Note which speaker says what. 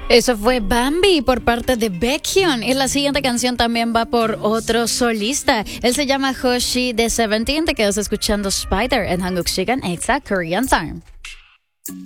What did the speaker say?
Speaker 1: Eso fue Bambi por parte de Baekhyun. Y la siguiente canción también va por otro solista. Él se llama Hoshi de Seventeen. Te quedas escuchando Spider en Hanguk Shigan Extra Korean Time.